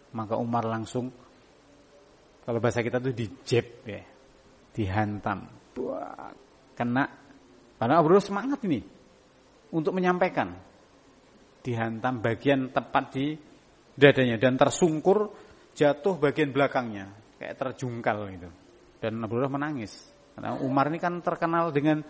Maka Umar langsung, kalau bahasa kita tuh dijeb ya, dihantam. Wah, kena. Padahal Abu Hurairah semangat ini untuk menyampaikan. Dihantam bagian tepat di dadanya dan tersungkur, jatuh bagian belakangnya kayak terjungkal gitu. Dan Abu Hurairah menangis. Karena Umar ini kan terkenal dengan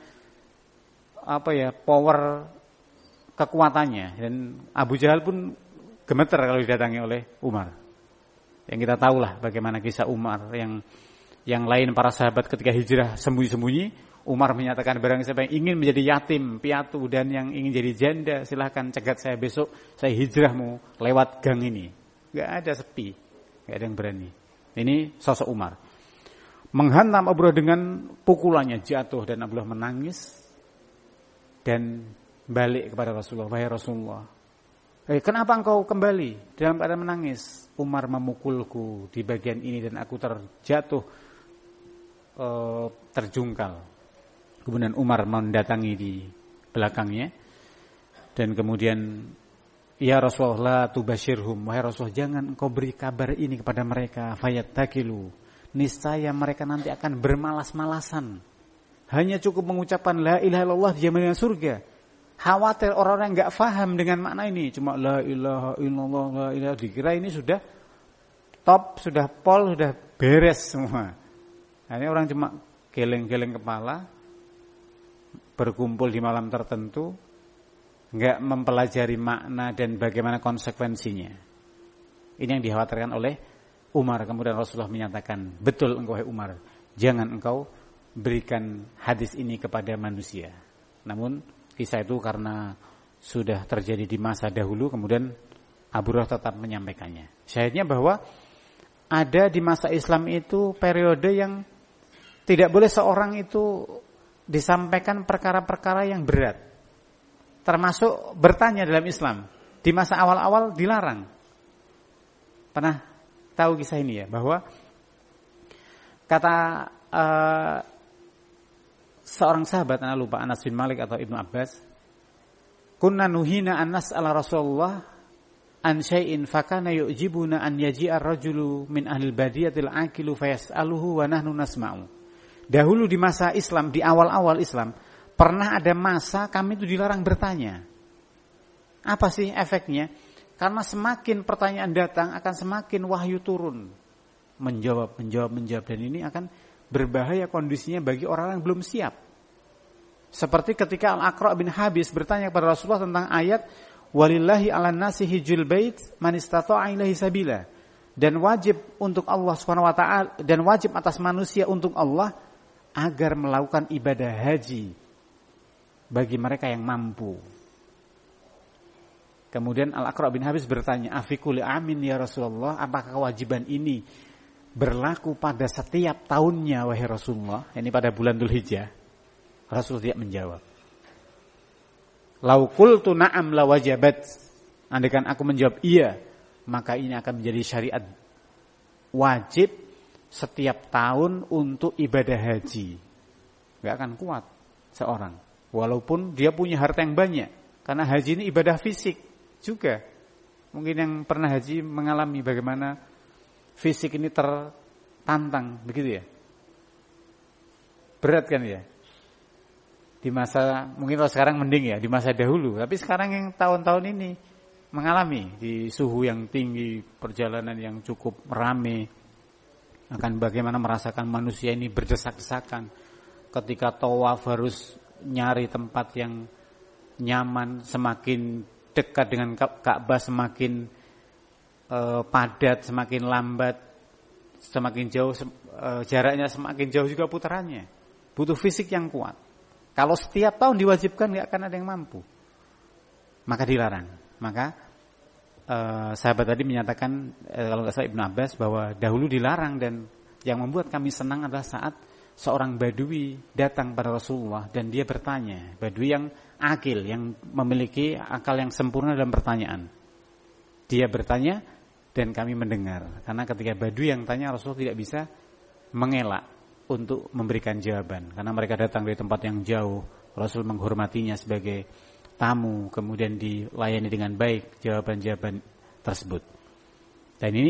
power kekuatannya, dan Abu Jahal pun gemeter kalau didatangi oleh Umar. Yang kita tahu lah bagaimana kisah Umar, yang lain para sahabat ketika hijrah sembunyi-sembunyi, Umar menyatakan barang siapa yang ingin menjadi yatim piatu dan yang ingin jadi janda, silahkan cegat saya besok, saya hijrahmu lewat gang ini. Gak ada sepi, gak ada yang berani. Ini sosok Umar. Menghantam Abu Hurairah dengan pukulannya, jatuh, dan Abu Hurairah menangis dan balik kepada Rasulullah. Wahai Rasulullah, kenapa engkau kembali dalam keadaan menangis? Umar memukulku di bagian ini dan aku terjatuh terjungkal. Kemudian Umar mendatangi di belakangnya dan kemudian, ya Rasulullah, tubashirhum, wahai Rasulullah, jangan engkau beri kabar ini kepada mereka, fayattakilu, niscaya mereka nanti akan bermalas-malasan. Hanya cukup mengucapkan la ilaha illallah dia masuk surga. Khawatir orang-orang yang enggak paham dengan makna ini, cuma la ilaha illallah, la ilaha, dikira ini sudah top, sudah pol, sudah beres semua. Nah, ini orang cuma geleng-geleng kepala, berkumpul di malam tertentu, enggak mempelajari makna dan bagaimana konsekuensinya. Ini yang dikhawatirkan oleh Umar. Kemudian Rasulullah menyatakan, betul engkau wahai Umar, jangan engkau berikan hadis ini kepada manusia. Namun kisah itu karena sudah terjadi di masa dahulu, kemudian Abu Hurairah tetap menyampaikannya. Syahidnya bahwa ada di masa Islam itu periode yang tidak boleh seorang itu disampaikan perkara-perkara yang berat, termasuk bertanya dalam Islam. Di masa awal-awal dilarang. Pernah tahu kisah ini ya, bahwa kata seorang sahabat, ana lupa, Anas bin Malik atau Ibnu Abbas, kunna nuhina an nas'ala Rasulullah an syai'in fakana yu'jibuna an yaji'a ar-rajulu min ahlil badiyatil aqilu fayas'aluhu wa nahnu nasma'u. Dahulu di masa Islam, di awal-awal Islam, pernah ada masa kami itu dilarang bertanya. Apa sih efeknya? Karena semakin pertanyaan datang akan semakin wahyu turun. Menjawab. Dan ini akan berbahaya kondisinya bagi orang yang belum siap. Seperti ketika Al-Aqra' bin Habis bertanya kepada Rasulullah tentang ayat walillahi 'alan nasi hijjul bait man istata'a ilaihi sabila, dan wajib untuk Allah Subhanahu wa taala, dan wajib atas manusia untuk Allah agar melakukan ibadah haji bagi mereka yang mampu. Kemudian Al-Aqra' bin Habis bertanya, afikul amin ya Rasulullah, apakah kewajiban ini berlaku pada setiap tahunnya wahai Rasulullah? Ini pada bulan Dzulhijjah. Rasul tidak menjawab. Lau qultu na'am la wajabat. Andaikan aku menjawab iya, maka ini akan menjadi syariat wajib setiap tahun untuk ibadah haji. Enggak akan kuat seorang, walaupun dia punya harta yang banyak, karena haji ini ibadah fisik juga. Mungkin yang pernah haji mengalami bagaimana fisik ini tertantang, begitu ya. Berat kan ya. Di masa, mungkin kalau sekarang mending ya, di masa dahulu. Tapi sekarang yang tahun-tahun ini mengalami di suhu yang tinggi, perjalanan yang cukup rame, akan bagaimana merasakan manusia ini berdesak-desakan. Ketika tawaf harus nyari tempat yang nyaman, semakin dekat dengan Ka'bah semakin padat, semakin lambat, semakin jauh jaraknya, semakin jauh juga putarannya. Butuh fisik yang kuat. Kalau setiap tahun diwajibkan, nggak akan ada yang mampu. Maka dilarang. Maka sahabat tadi menyatakan, kalau nggak salah Ibnu Abbas, bahwa dahulu dilarang, dan yang membuat kami senang adalah saat seorang badui datang pada Rasulullah dan dia bertanya. Badui yang akil, yang memiliki akal yang sempurna dalam pertanyaan. Dia bertanya dan kami mendengar. Karena ketika badui yang tanya, Rasulullah tidak bisa mengelak untuk memberikan jawaban, karena mereka datang dari tempat yang jauh. Rasul menghormatinya sebagai tamu, kemudian dilayani dengan baik jawaban-jawaban tersebut. Dan ini